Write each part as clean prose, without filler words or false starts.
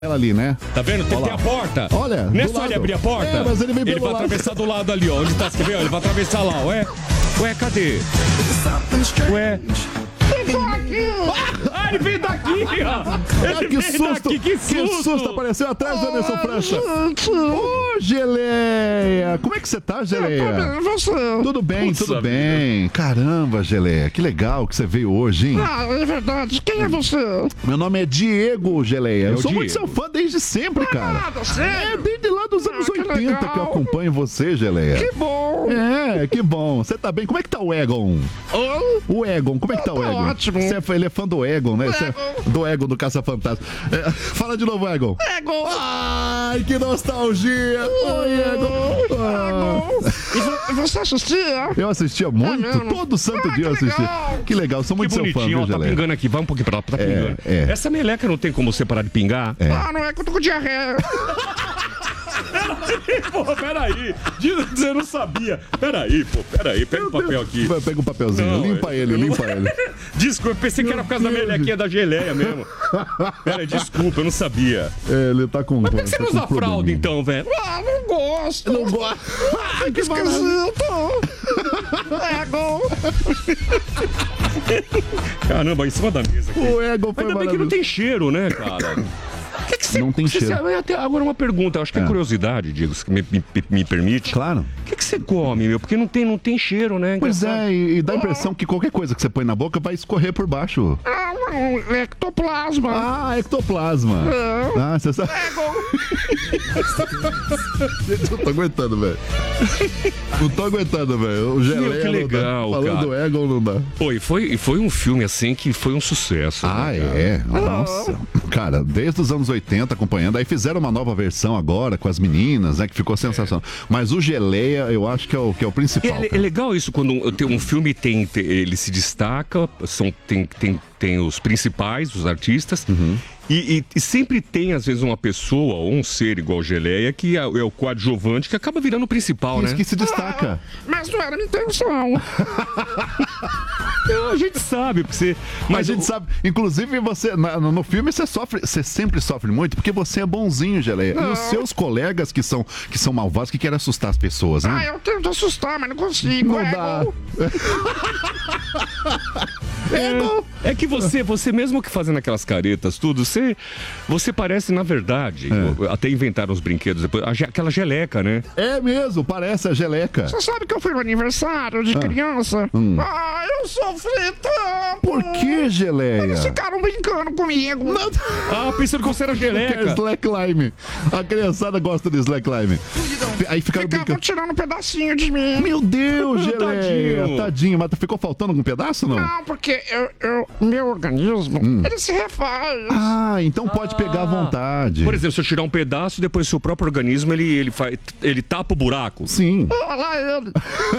Ela ali, né? Tá vendo? Tem a porta. Olha, não é só ele abrir a porta. É, mas ele vem pelo vai lado. atravessar do lado ali, ó. Onde tá? Você vê? Ele vai atravessar lá, ué. Ué, cadê? Ué. Ah, ele veio daqui, ó. Ele que veio susto! daqui, que susto! Que susto apareceu atrás do Emerson França. Ô, Geleia! Como é que você tá, Geleia? Você. Tudo bem, Puxa tudo bem. Caramba, Geleia, que legal que você veio hoje, hein? Ah, é verdade. Quem é você? Meu nome é Diego, Geleia. Eu o sou muito Diego. seu fã desde sempre, cara. Nada, sério? Desde lá dos anos que 80 legal. que eu acompanho você, Geleia. Que bom. É, que bom. Você tá bem? Como é que tá o Egon? Oi? O Egon, como é que tá o Tá Egon? ótimo. Ele é fã do Egon, né? Você é Egon. do Egon do Caça-Fantasma. É, fala de novo, Egon. Egon. Ai, que nostalgia! Oi, Egon! Ah, E você assistia? eu assistia muito, mesmo? todo santo Ah, dia eu que assistia. legal. Que legal, sou Que muito seu fã, bonitinho, viu, ó. Tá Geleia? pingando aqui. Vai um pouquinho pra lá, tá pingando. é. Essa meleca não tem como você parar de pingar? Ah, não é que eu tô com diarreia. Pô, peraí. Você não sabia. Peraí, pega o papel aqui. Pega um papelzinho, Não, limpa ele. Desculpa, eu pensei que era por causa da melequinha da geleia mesmo. Pera, desculpa, eu não sabia. É, ele tá com. Mas por que você não usa fralda probleminha. então, velho? Ah, não gosto. Não gosta. Ah, que esquisito. Egon. Caramba, em cima da mesa aqui. O Egon foi Ainda bem que não tem cheiro, né, cara? Que você, Não tem você cheiro. sabe, agora uma pergunta, eu acho que é curiosidade, Diego, se me permite. Claro. O que você come, meu? Porque não tem cheiro, né? Pois Engraçado. é, e dá a impressão que qualquer coisa que você põe na boca vai escorrer por baixo. Ah, não. Ectoplasma. Ah, ectoplasma. É. Ah, você sabe. Egon. Gente, eu tô aguentando, velho. Não tô aguentando, velho. O Geleia Meu, que legal, não dá. Falando cara. do Egon não dá. Pô, e foi um filme assim que foi um sucesso. Ah, né, cara? é? Nossa. Cara, desde os anos 80 acompanhando. Aí fizeram uma nova versão agora com as meninas, né? Que ficou sensacional. Mas o Geleia, eu acho que é o principal. É legal isso quando um filme ele se destaca, tem os principais, os artistas, e sempre tem, às vezes, uma pessoa ou um ser igual o Geleia que é o coadjuvante que acaba virando o principal, Isso né? que se destaca. Mas não era minha intenção. A gente sabe, porque você. Mas a gente sabe, inclusive você, no filme você sempre sofre muito porque você é bonzinho, Geleia. E os seus colegas que são malvados, que querem assustar as pessoas, Ah, né? eu tento assustar, mas não consigo. Não dá. É que você mesmo que fazendo aquelas caretas, tudo, você parece, na verdade, até inventaram os brinquedos depois, aquela geleca, né? É mesmo, parece a geleca. Você sabe que eu fui no aniversário de criança? Ah, eu sofri tanto. Por que, Geleia? Eles ficaram brincando comigo. Ah, pensando que você era Que é geleca. slackline. A criançada gosta de slackline. Aí ficaram Ficavam brincando. tirando um pedacinho de mim. Meu Deus, Geleia. Tadinho. Tadinho. Mas ficou faltando algum pedaço, não? Não, porque meu organismo, ele se refaz. Ah, então pode pegar à vontade. Por exemplo, se eu tirar um pedaço, depois seu próprio organismo, ele tapa o buraco. Sim. Olha lá ele.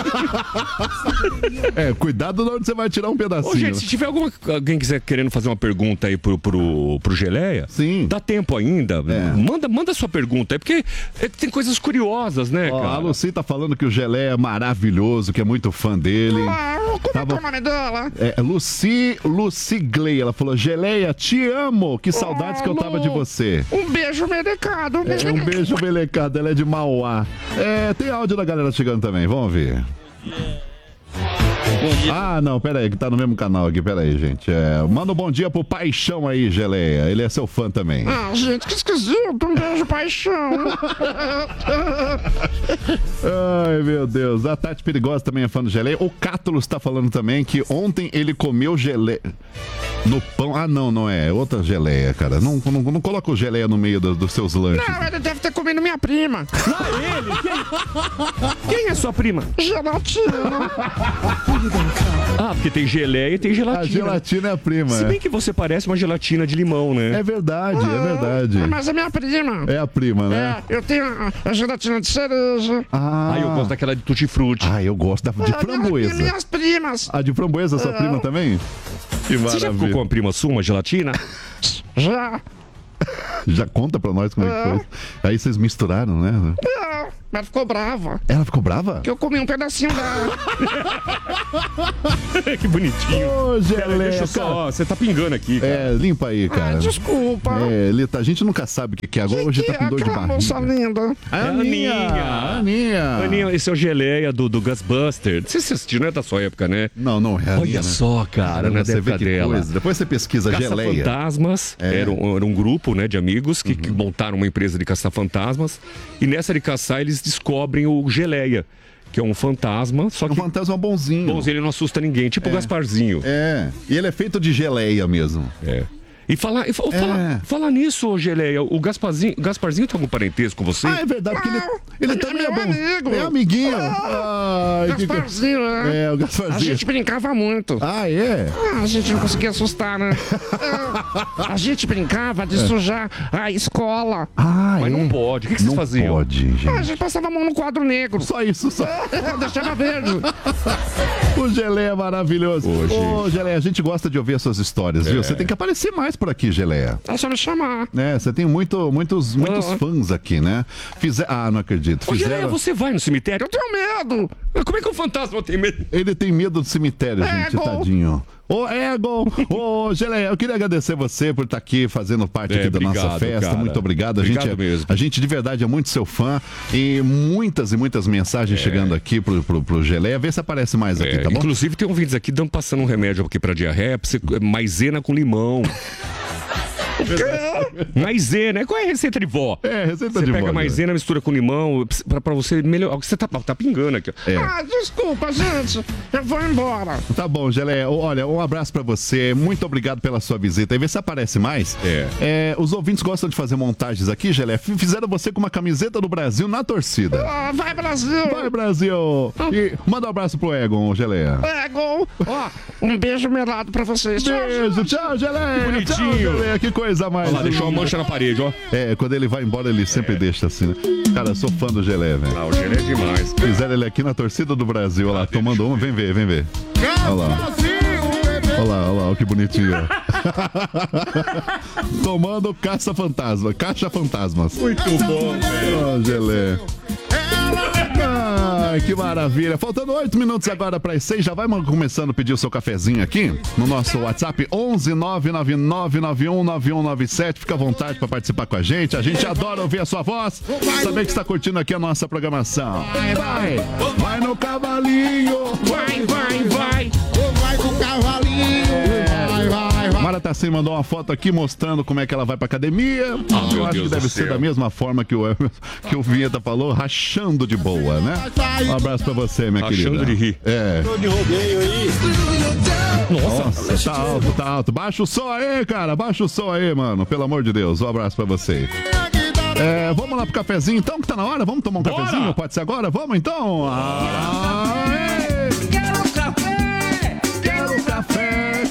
É, cuidado de onde você vai tirar um pedacinho. Ô, gente, se tiver alguém quiser querendo fazer uma pergunta aí pro Geleia, Sim. dá tempo ainda. Manda sua pergunta aí, porque tem coisas curiosas, né, Ó, cara? a Lucy tá falando que o Geleia é maravilhoso, que é muito fã dele. Ah, como Tá é que bom. é o nome dela? É, Lucy Gley, ela falou, Geleia, te amo, que saudades que eu tava de você. Um beijo merecado. É, um beijo melecado, ela é de Mauá. É, tem áudio da galera chegando também, vamos ver. Ah, não, pera aí, que tá no mesmo canal aqui, pera aí, gente. Manda um bom dia pro Paixão aí, Geleia, ele é seu fã também. Ah, gente, que esquisito. Um beijo, paixão. Ai, meu Deus, a Tati Perigosa também é fã do Geleia. O Cátulos tá falando também que ontem ele comeu geleia no pão. Ah, não é outra geleia, cara. Não coloca o Geleia no meio dos seus lanches. Não, ele deve ter comido minha prima. Quem é sua prima? Gelatina. Ah, porque tem geleia e tem gelatina. A gelatina é a prima. Se bem que você parece uma gelatina de limão, né? É verdade, é verdade. Mas é minha prima. É a prima, né? É, eu tenho a gelatina de cereja. Ah, eu gosto daquela de tutti-frutti. Ah, eu gosto de framboesa. Minhas primas. A de framboesa, sua prima também? Que Você já ficou com maravilha. a prima sua, uma gelatina? Já. Já conta pra nós como é que foi. Aí vocês misturaram, né? Ela ficou brava. Ela ficou brava? Que eu comi um pedacinho dela. Que bonitinho. Ô, Geleia, Deixa eu só, você tá pingando aqui, cara. limpa aí, cara. Desculpa. A gente nunca sabe o que é agora. Hoje tá com dor de aquela moça barriga. linda? Aninha. Esse é o Geleia do Ghostbusters. Não sei se você assistiu, não é da sua época, né? Não é a Olha Aninha, né? só, cara, não é da Você vê época que dela. coisa. Depois você pesquisa Geleia. Caça-fantasmas, era um grupo, né, de amigos que montaram uma empresa de caçar-fantasmas. E nessa de caçar, eles descobrem o Geleia, que é um fantasma, só que... Um fantasma bonzinho. Bonzinho, ele não assusta ninguém, tipo o Gasparzinho. E ele é feito de geleia mesmo. E falar nisso, ô Geleia, o Gasparzinho tem algum parentesco com você? É verdade, porque ele também é bom. amigo. É amiguinho. Gasparzinho, né? O Gasparzinho. A gente brincava muito. A gente não conseguia assustar, né? A gente brincava de sujar a escola. Mas não pode. O que vocês faziam? Não pode, gente. A gente passava a mão no quadro negro. Só isso, só. Deixava verde. O Geleia é maravilhoso. Ô, Geleia, a gente gosta de ouvir as suas histórias, viu? Você tem que aparecer mais por aqui, Geleia. É só me chamar. Você tem muitos fãs aqui, né? Não acredito. Ô, Geleia, você vai no cemitério? Eu tenho medo. Como é que o fantasma tem medo? Ele tem medo do cemitério, gente, tadinho. Ô, Egon! Ô, Geleia, eu queria agradecer você por estar aqui fazendo parte aqui da nossa festa. Cara. Muito obrigado. Mesmo. A gente de verdade é muito seu fã e muitas mensagens chegando aqui pro Geleia. Vê se aparece mais aqui, tá bom? Inclusive tem ouvintes aqui passando um remédio aqui pra diarreia, maisena com limão. Maisena, qual é a receita de vó? Receita você de vó. Você pega maisena, mistura com limão, pra você melhorar. Você tá pingando aqui. Desculpa, gente. Eu vou embora. Tá bom, Geleia. Olha, um abraço pra você. Muito obrigado pela sua visita. E vê se aparece mais. Os ouvintes gostam de fazer montagens aqui, Geleia. Fizeram você com uma camiseta do Brasil na torcida. Vai, Brasil! Vai, Brasil! E manda um abraço pro Egon, Geleia. Egon! Um beijo melado pra vocês. Beijo, tchau, Geleia! Bonitinho! Tchau, Geleia. Que coisa mais. Olha lá, deixou uma mancha na parede, ó. Quando ele vai embora, ele sempre deixa assim, né? Cara, eu sou fã do Geleia, velho. O Geleia é demais. Fizeram ele aqui na torcida do Brasil, olha lá, tomando uma. Vem ver. Olha lá. Olha lá, que bonitinho. Tomando caixa fantasmas. Muito bom, velho. Geleia. Que maravilha. Faltando 8 minutos agora para as 6. Já vai começando a pedir o seu cafezinho aqui no nosso WhatsApp 11999919197. Fica à vontade para participar com a gente. A gente adora ouvir a sua voz. Saber que está curtindo aqui a nossa programação. Vai no cavalinho. Vai. Vai com o cavalinho. Vai. Mara Tassim mandou uma foto aqui mostrando como é que ela vai pra academia. Eu acho que deve ser da mesma forma que o Vinheta falou, rachando de boa, né? Um abraço pra você, minha querida. Rachando de rir. Tô de rodeio aí. Nossa, tá alto. Baixa o som aí, cara. Baixa o som aí, mano. Pelo amor de Deus. Um abraço pra você. Vamos lá pro cafezinho, então, que tá na hora? Vamos tomar um cafezinho? Pode ser agora? Vamos, então? Quero café! Quero café!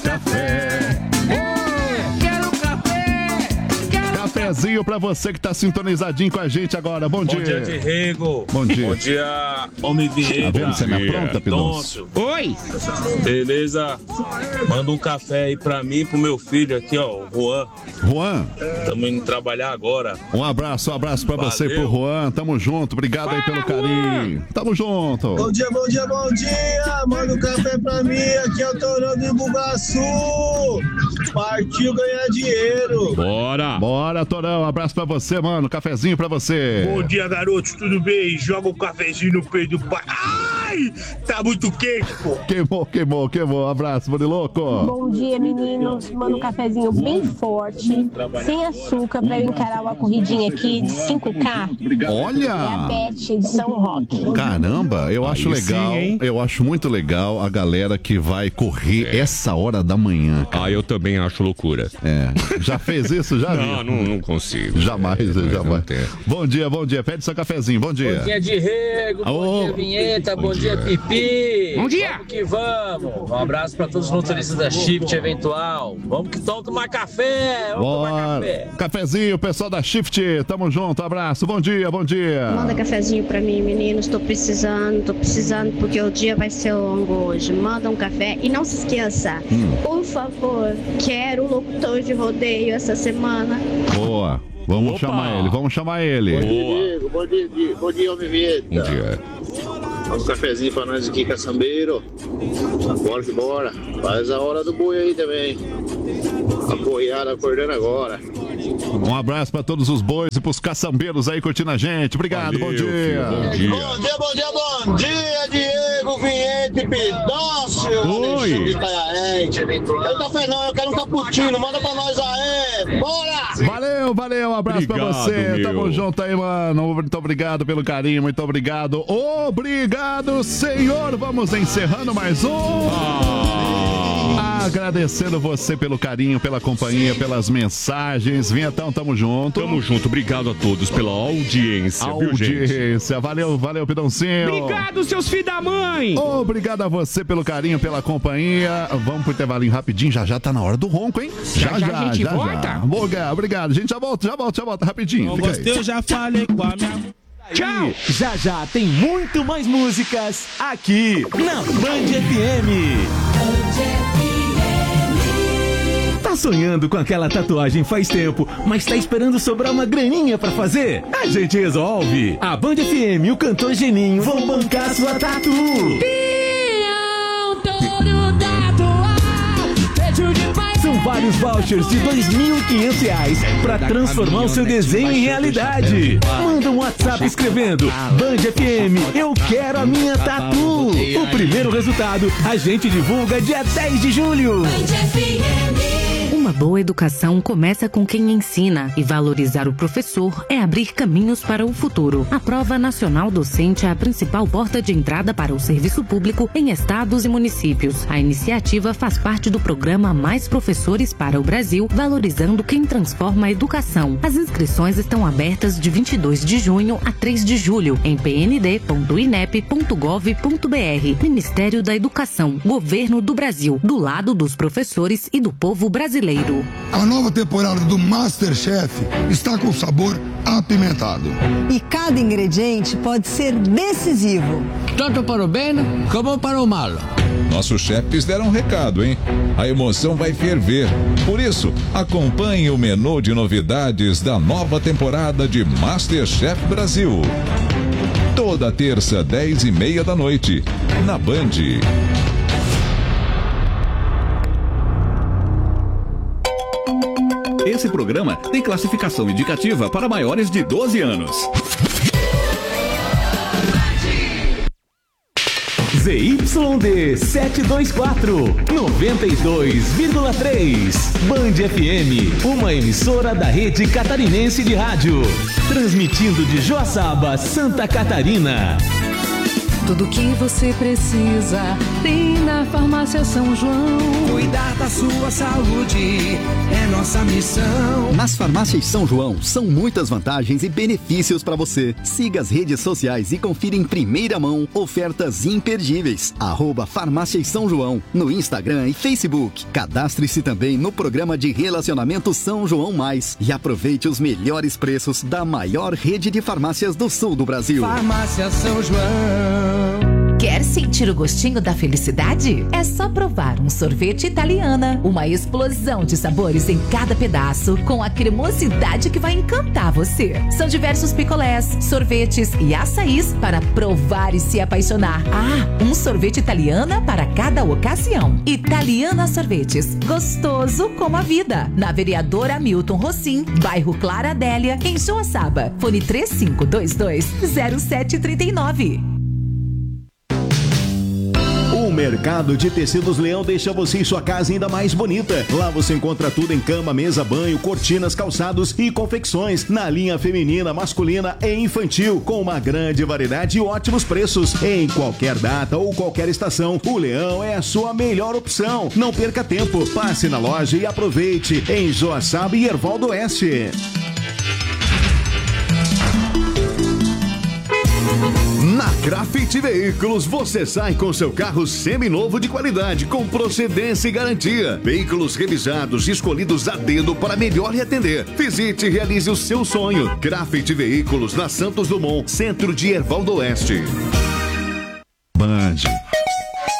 Cafezinho pra você que tá sintonizadinho com a gente agora. Bom dia. Bom dia, Diego. Bom dia. Bom dia, Homem Vinheta. Você me apronta, Pidoncio? Oi! Beleza? Manda um café aí pra mim e pro meu filho aqui, ó, o Juan. Estamos indo trabalhar agora. Um abraço pra você e pro Juan. Tamo junto. Obrigado aí pelo carinho. Tamo junto. Bom dia. Manda um café pra mim. Aqui é o Torão do Bugaçu. Partiu ganhar dinheiro. Bora, Torão. Abraço pra você, mano. Cafezinho pra você. Bom dia, garotos. Tudo bem? Joga um cafezinho no peito do pai. Ai! Tá muito quente, pô. Queimou. Abraço, Boniloco. Bom dia, meninos. Manda um cafezinho bem forte, sem açúcar, pra eu encarar uma corridinha aqui de 5K. Olha! É a Beth de São Roque. Caramba, eu acho legal. Sim, eu acho muito legal a galera que vai correr essa hora da manhã. Cara. Eu também acho loucura. Já fez isso? Já viu? Não consigo. Jamais. Bom dia. Pede seu cafezinho. Bom dia. Bom dia, Diego. Bom dia, Vinheta. Bom dia, Pipi. Bom dia. Vamos que vamos. Um abraço pra todos os motoristas da Shift Eventual. Vamos que tomar café. Bora. Cafezinho, pessoal da Shift. Tamo junto. Abraço. Bom dia. Manda cafezinho pra mim, meninos. Tô precisando porque o dia vai ser longo hoje. Manda um café e não se esqueça, por favor, quero o locutor de rodeio essa semana. Boa. Boa. Vamos chamar ele. Bom dia, homem Vieta. Bom dia. Faz um cafezinho pra nós aqui, caçambeiro. Bora que bora. Faz a hora do boi aí também. A boiada acordando agora. Um abraço pra todos os bois e pros caçambeiros aí curtindo a gente. Obrigado, bom dia. Filho, Bom dia, Diego Vinhete Pidócio. Oi. Eu café não, eu quero um cappuccino, manda pra nós aí. Bora! Valeu, um abraço pra você. Meu. Tamo junto aí, mano. Muito obrigado pelo carinho, muito obrigado. Obrigado, senhor. Vamos encerrando mais um. Agradecendo você pelo carinho, pela companhia, pelas mensagens. Vinhetão, tamo junto. Tamo junto, obrigado a todos pela audiência, viu, gente? Valeu, Pidãozinho. Obrigado, seus filhos da mãe. Obrigado a você pelo carinho, pela companhia. Vamos pro intervalinho rapidinho, já tá na hora do ronco, hein? Já a gente volta. Boa, obrigado. A gente já volta rapidinho. Não Fica gostei, aí. eu já falei com a minha... Tchau. Já tem muito mais músicas aqui na Band FM. Tá sonhando com aquela tatuagem faz tempo, mas tá esperando sobrar uma graninha pra fazer? A gente resolve! A Band FM e o cantor Geninho vão bancar sua tatu! São vários vouchers de R$2.500 pra transformar o seu desenho em realidade. Manda um WhatsApp escrevendo Band FM, eu quero a minha tatu. O primeiro resultado a gente divulga dia 10 de julho. Uma boa educação começa com quem ensina, e valorizar o professor é abrir caminhos para o futuro. A Prova Nacional Docente é a principal porta de entrada para o serviço público em estados e municípios. A iniciativa faz parte do programa Mais Professores para o Brasil, valorizando quem transforma a educação. As inscrições estão abertas de 22 de junho a 3 de julho em pnd.inep.gov.br. Ministério da Educação, Governo do Brasil, do lado dos professores e do povo brasileiro. A nova temporada do MasterChef está com sabor apimentado. E cada ingrediente pode ser decisivo. Tanto para o bem como para o mal. Nossos chefes deram um recado, hein? A emoção vai ferver. Por isso, acompanhe o menu de novidades da nova temporada de MasterChef Brasil. Toda terça, 10h30 da noite, na Band. Esse programa tem classificação indicativa para maiores de 12 anos. ZYD 724, 92,3. Band FM, uma emissora da rede catarinense de rádio. Transmitindo de Joaçaba, Santa Catarina. Tudo que você precisa tem na Farmácia São João. Cuidar da sua saúde é nossa missão. Nas farmácias São João são muitas vantagens e benefícios para você. Siga as redes sociais e confira em primeira mão ofertas imperdíveis. @Farmácias São João no Instagram e Facebook. Cadastre-se também no programa de relacionamento São João Mais e aproveite os melhores preços da maior rede de farmácias do sul do Brasil. Farmácia São João. Quer sentir o gostinho da felicidade? É só provar um sorvete Italiana. Uma explosão de sabores em cada pedaço, com a cremosidade que vai encantar você. São diversos picolés, sorvetes e açaís para provar e se apaixonar. Um sorvete Italiana para cada ocasião. Italiana Sorvetes. Gostoso como a vida. Na Vereador Hamilton Rossim, bairro Clara Adélia, em Joaçaba. Fone 3522-0739. O Mercado de Tecidos Leão deixa você e sua casa ainda mais bonita. Lá você encontra tudo em cama, mesa, banho, cortinas, calçados e confecções na linha feminina, masculina e infantil, com uma grande variedade e ótimos preços. Em qualquer data ou qualquer estação, o Leão é a sua melhor opção. Não perca tempo, passe na loja e aproveite em Joaçaba e Erval do Oeste. Na Grafite Veículos você sai com seu carro seminovo de qualidade, com procedência e garantia. Veículos revisados e escolhidos a dedo para melhor lhe atender. Visite e realize o seu sonho. Grafite Veículos na Santos Dumont, centro de Erval do Oeste. Band.